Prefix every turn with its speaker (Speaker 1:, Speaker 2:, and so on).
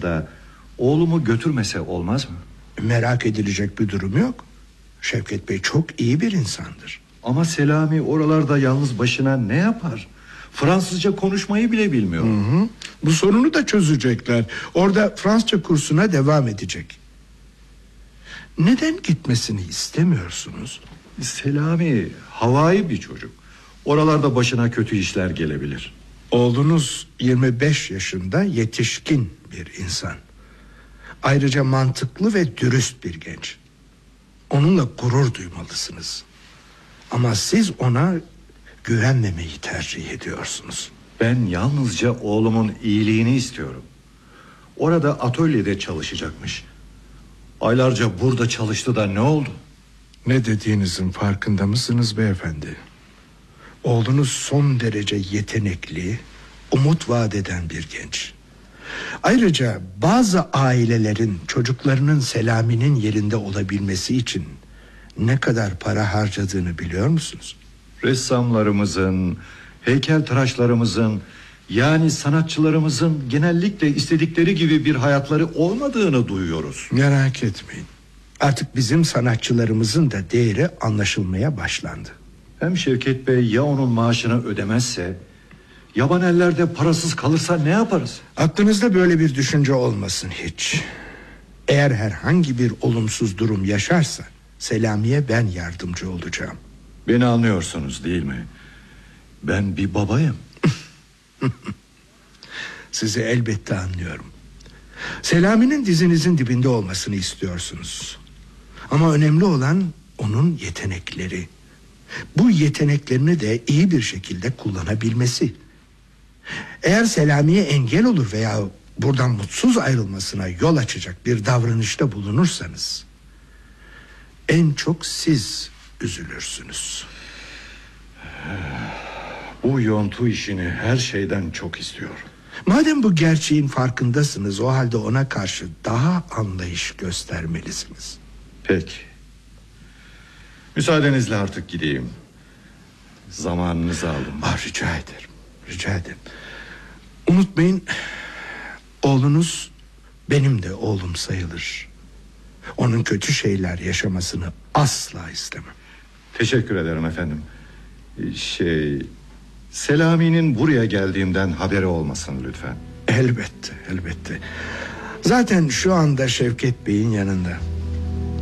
Speaker 1: da oğlumu götürmese olmaz mı?
Speaker 2: Merak edilecek bir durum yok. Şevket Bey çok iyi bir insandır.
Speaker 1: Ama Selami oralarda yalnız başına ne yapar? Fransızca konuşmayı bile bilmiyor.
Speaker 2: Bu sorunu da çözecekler. Orada Fransızca kursuna devam edecek. Neden gitmesini istemiyorsunuz?
Speaker 1: Selami havai bir çocuk. Oralarda başına kötü işler gelebilir.
Speaker 2: Oğlunuz 25 yaşında yetişkin bir insan. Ayrıca mantıklı ve dürüst bir genç. Onunla gurur duymalısınız. Ama siz ona güvenmemeyi tercih ediyorsunuz.
Speaker 1: Ben yalnızca oğlumun iyiliğini istiyorum. Orada atölyede çalışacakmış. Aylarca burada çalıştı da ne oldu?
Speaker 2: Ne dediğinizin farkında mısınız beyefendi? Oğlunuz son derece yetenekli, umut vaat eden bir genç. Ayrıca bazı ailelerin çocuklarının Selami'nin yerinde olabilmesi için ne kadar para harcadığını biliyor musunuz?
Speaker 1: Ressamlarımızın, heykeltıraşlarımızın, yani sanatçılarımızın genellikle istedikleri gibi bir hayatları olmadığını duyuyoruz.
Speaker 2: Merak etmeyin. Artık bizim sanatçılarımızın da değeri anlaşılmaya başlandı.
Speaker 1: Hem Şevket Bey ya onun maaşını ödemezse, yaban ellerde parasız kalırsa ne yaparız?
Speaker 2: Aklınızda böyle bir düşünce olmasın hiç. Eğer herhangi bir olumsuz durum yaşarsa Selami'ye ben yardımcı olacağım.
Speaker 1: Beni anlıyorsunuz değil mi? Ben bir babayım.
Speaker 2: Sizi elbette anlıyorum. Selami'nin dizinizin dibinde olmasını istiyorsunuz. Ama önemli olan onun yetenekleri. Bu yeteneklerini de iyi bir şekilde kullanabilmesi. Eğer Selami'ye engel olur veya buradan mutsuz ayrılmasına yol açacak bir davranışta bulunursanız en çok siz üzülürsünüz.
Speaker 1: Bu yontu işini her şeyden çok istiyor.
Speaker 2: Madem bu gerçeğin farkındasınız, o halde ona karşı daha anlayış göstermelisiniz.
Speaker 1: Peki. Müsaadenizle artık gideyim. Zamanınızı aldım.
Speaker 2: Rica ederim. Rica ederim. Unutmayın, oğlunuz benim de oğlum sayılır. Onun kötü şeyler yaşamasını asla istemem.
Speaker 1: Teşekkür ederim efendim. Selami'nin buraya geldiğimden haberi olmasın lütfen.
Speaker 2: Elbette, elbette. Zaten şu anda Şevket Bey'in yanında.